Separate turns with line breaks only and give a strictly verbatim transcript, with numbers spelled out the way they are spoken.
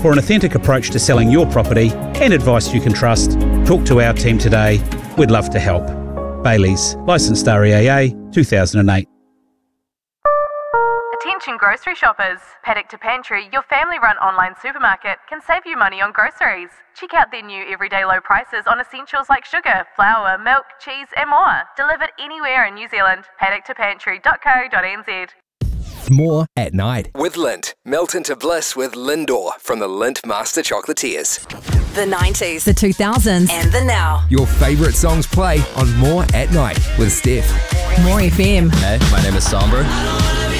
For an authentic approach to selling your property and advice you can trust, talk to our team today. We'd love to help. Bailey's, licensed R E A A two thousand eight.
Attention grocery shoppers. Paddock to Pantry, your family-run online supermarket, can save you money on groceries. Check out their new everyday low prices on essentials like sugar, flour, milk, cheese and more. Delivered anywhere in New Zealand. paddock to pantry dot co dot n z.
More at night.
With Lindt. Melt into bliss with Lindor from the Lindt Master Chocolatiers.
The nineties,
the two thousands,
and the now.
Your favourite songs play on More at Night with Steph.
More F M.
Hey, my name is Somber.